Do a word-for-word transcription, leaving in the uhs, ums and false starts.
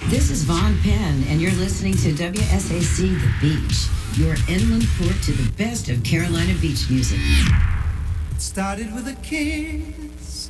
This is Vaughn Penn, and you're listening to W S A C The Beach, your inland port to the best of Carolina beach music. It started with a kiss.